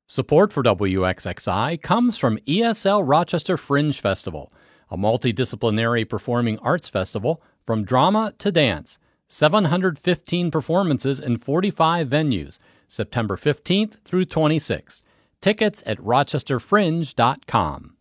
Support for WXXI comes from ESL Rochester Fringe Festival, a multidisciplinary performing arts festival from drama to dance. 715 performances in 45 venues, September 15th through 26th. Tickets at rochesterfringe.com.